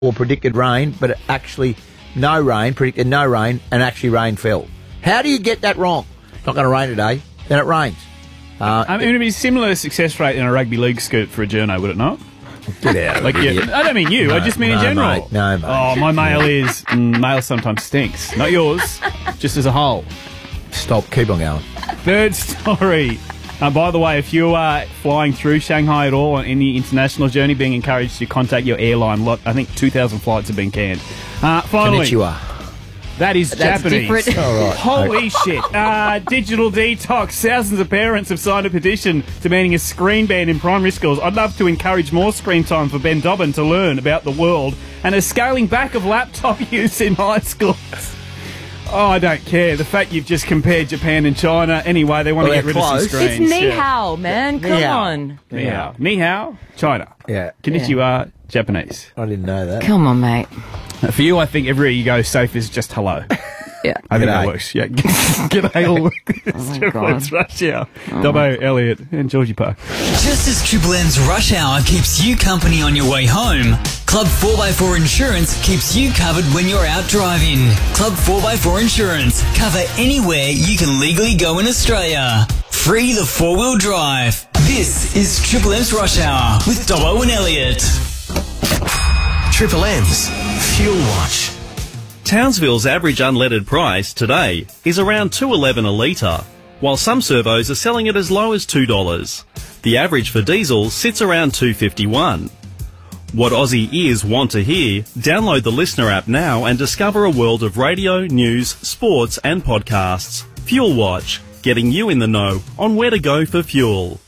or predicted rain, but actually predicted no rain, and actually rain fell. How do you get that wrong? It's not going to rain today, then it rains. I mean, it would be a similar success rate in a rugby league skirt for a journo, would it not? Get out. I don't mean you. No, I just mean in general. Mate, no, mate. Oh, my mail is mail sometimes stinks. Not yours, just as a whole. Stop. Keep on going. Third story. By the way, if you are flying through Shanghai at all on any international journey, being encouraged to contact your airline. I think 2,000 flights have been canned. Finally. Konnichiwa. That's Japanese. Different. All right. Holy shit. Digital detox. Thousands of parents have signed a petition demanding a screen ban in primary schools. I'd love to encourage more screen time for Ben Dobbin to learn about the world and a scaling back of laptop use in high schools. Oh, I don't care. The fact you've just compared Japan and China. Anyway, they want to get rid of some screens. It's ni hao, man. Come on. Ni hao. Ni hao, China. Yeah. Konnichiwa, Japanese. I didn't know that. Come on, mate. For you, I think everywhere you go, safe is just hello. Yeah. I think G'day. that works. Yeah. G'day all. It's Rush Hour. Dobbo, Elliot, and Georgie Park. Just as Triple M's Rush Hour keeps you company on your way home, Club 4x4 Insurance keeps you covered when you're out driving. Club 4x4 Insurance. Cover anywhere you can legally go in Australia. Free the four-wheel drive. This is Triple M's Rush Hour with Dobbo and Elliot. Triple M's Fuel Watch. Townsville's average unleaded price today is around $2.11 a litre, while some servos are selling it as low as $2. The average for diesel sits around $2.51. What Aussie ears want to hear? Download the Listener app now and discover a world of radio, news, sports and podcasts. Fuel Watch, getting you in the know on where to go for fuel.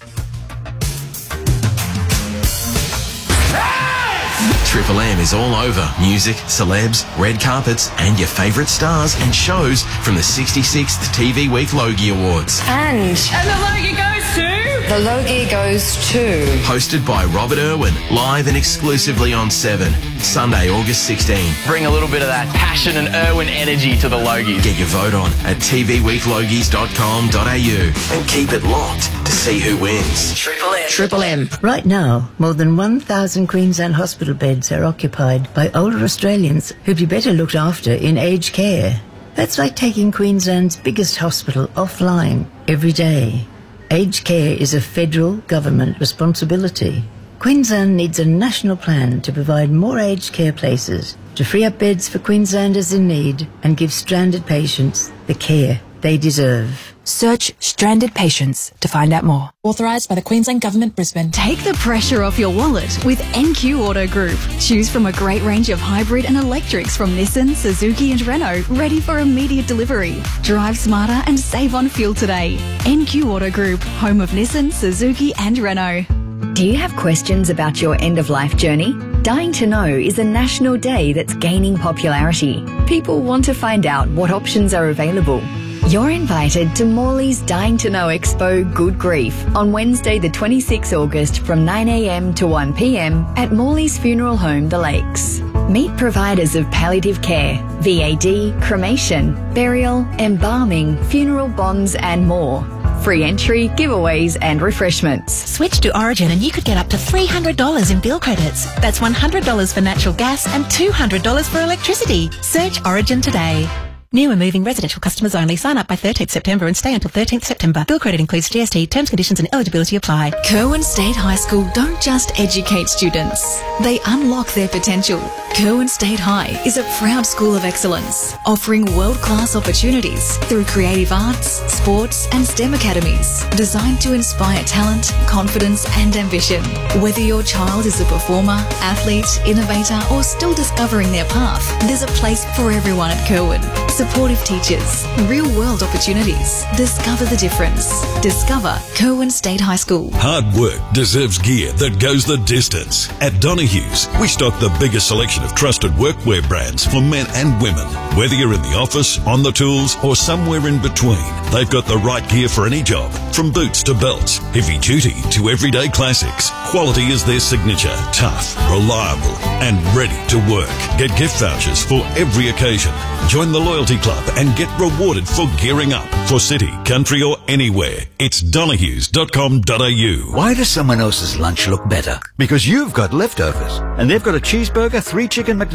Triple M is all over music, celebs, red carpets, and your favourite stars and shows from the 66th TV Week Logie Awards. And the Logie goes to... the Logie goes to... Hosted by Robert Irwin, live and exclusively on 7, Sunday, August 16. Bring a little bit of that passion and Irwin energy to the Logies. Get your vote on at tvweeklogies.com.au and keep it locked to see who wins. Triple M. Triple M. Right now, more than 1,000 Queensland hospital beds are occupied by older Australians who'd be better looked after in aged care. That's like taking Queensland's biggest hospital offline every day. Aged care is a federal government responsibility. Queensland needs a national plan to provide more aged care places, to free up beds for Queenslanders in need and give stranded patients the care they deserve. Search Stranded Patients to find out more. Authorised by the Queensland Government, Brisbane. Take the pressure off your wallet with NQ Auto Group. Choose from a great range of hybrid and electrics from Nissan, Suzuki and Renault, ready for immediate delivery. Drive smarter and save on fuel today. NQ Auto Group, home of Nissan, Suzuki and Renault. Do you have questions about your end-of-life journey? Dying to Know is a national day that's gaining popularity. People want to find out what options are available. You're invited to Morley's Dying to Know Expo Good Grief on Wednesday the 26th August from 9 a.m. to 1 p.m. at Morley's Funeral Home, The Lakes. Meet providers of palliative care, VAD, cremation, burial, embalming, funeral bonds and more. Free entry, giveaways and refreshments. Switch to Origin and you could get up to $300 in bill credits. That's $100 for natural gas and $200 for electricity. Search Origin today. New and moving residential customers only. Sign up by 13th September and stay until 13th September. Bill credit includes GST. Terms, conditions and eligibility apply. Curwen State High School don't just educate students. They unlock their potential. Curwen State High is a proud school of excellence, offering world-class opportunities through creative arts, sports and STEM academies designed to inspire talent, confidence and ambition. Whether your child is a performer, athlete, innovator or still discovering their path, there's a place for everyone at Curwen. Supportive teachers, real-world opportunities. Discover the difference. Discover Curwen State High School. Hard work deserves gear that goes the distance. At Donohue's, we stock the biggest selection of trusted workwear brands for men and women. Whether you're in the office, on the tools, or somewhere in between, they've got the right gear for any job. From boots to belts, heavy duty to everyday classics. Quality is their signature. Tough, reliable, and ready to work. Get gift vouchers for every occasion. Join the loyalty Loyalty Club and get rewarded for gearing up. For city, country or anywhere, it's donahues.com.au. Why does someone else's lunch look better? Because you've got leftovers. And they've got a cheeseburger, 3 chicken McNuggets,